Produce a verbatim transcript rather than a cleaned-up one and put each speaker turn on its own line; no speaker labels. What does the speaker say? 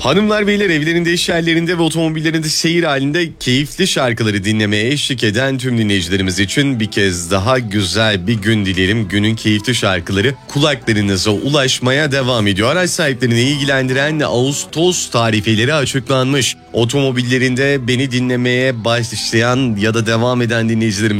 Hanımlar beyler, evlerinde, iş yerlerinde ve otomobillerinde seyir halinde keyifli şarkıları dinlemeye eşlik eden tüm dinleyicilerimiz için bir kez daha güzel bir gün dilerim. Günün keyifli şarkıları kulaklarınıza ulaşmaya devam ediyor. Araç sahiplerini ilgilendiren Ağustos tarifeleri açıklanmış. Otomobillerinde beni dinlemeye başlayan ya da devam eden dinleyicilerimiz